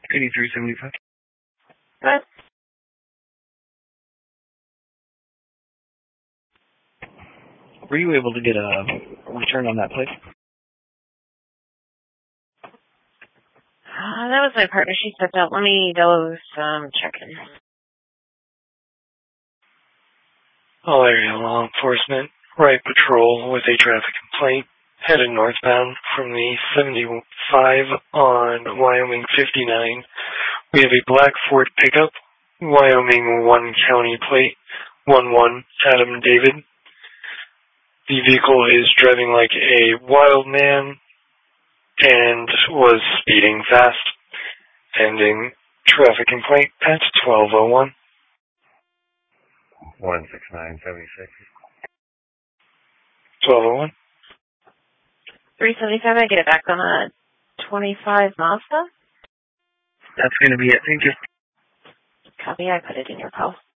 8375. Good. Were you able to get a return on that plate? That was my partner. She stepped out. Let me go check in. All area law enforcement, right patrol with a traffic complaint, headed northbound from the 75 on Wyoming 59. We have a black Ford pickup, Wyoming 1 county plate, 11 Adam David. The vehicle is driving like a wild man and was speeding fast. Pending traffic complaint at 1201. 16976. 1201. 375, I get it back on a 25 Mazda? That's going to be it. Thank you. Copy, I put it in your call.